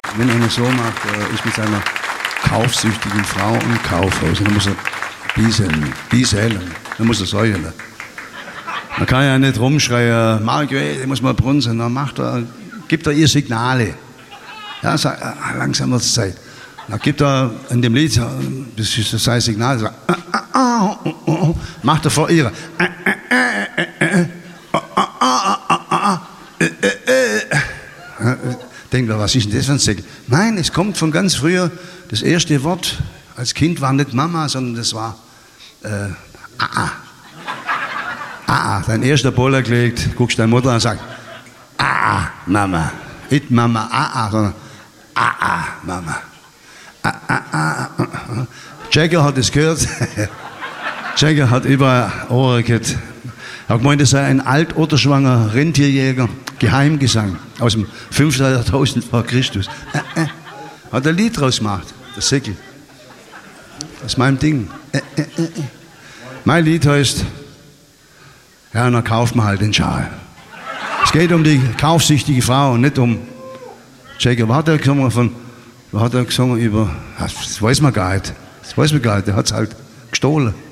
wenn einer so macht, ist mit seiner kaufsüchtigen Frau im Kaufhaus. Dann muss er bieseln, dann muss er säulen. Man kann ja nicht rumschreien, Margret, muss mal brunzen. Dann gibt er ihr Signale. Ja, sagt, langsam wird es Zeit. Dann gibt er in dem Lied, das ist sein Signal, sagt, macht er vor ihr. Denkt er, was ist denn das für ein Signal? Nein, es kommt von ganz früher. Das erste Wort als Kind war nicht Mama, sondern das war dein erster Boller gelegt, guckst deine Mutter an und sagst, Mama. Nicht Mama, sondern Mama. Jagger hat es gehört. Jagger hat überall Ohren gehabt. Er hat gemeint, das sei ein alt-oder-schwanger Rentierjäger, Geheimgesang aus dem 500.000 vor Christus. Hat ein Lied draus gemacht, der Säckel. Das ist mein Ding. Mein Lied heißt, ja, dann kauft man halt den Schal. Es geht um die kaufsüchtige Frau und nicht um Jagger. Was hat er gesungen über, das weiß man gar nicht. Der hat es halt gestohlen.